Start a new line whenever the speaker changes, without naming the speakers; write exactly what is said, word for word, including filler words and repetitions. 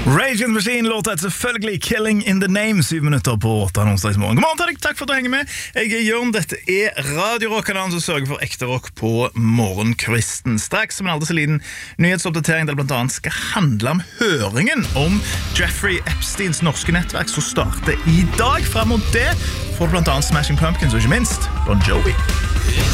Rage Against the Machine låter selvfølgelig Killing in the Name. Syv minutter på åtte onsdagsmorgen. God morgen til deg, takk for at du henger med. Jeg er Jørn, dette er Radio Rock-kanalen som sørger for ekte rock på morgenkvisten. Straks som en aldri så liten nyhetsoppdatering der det blant annet skal handle om høringen om Jeffrey Epsteins norske nettverk som starter i dag. Frem mot det får du blant annet Smashing Pumpkins og ikke minst Bon Jovi.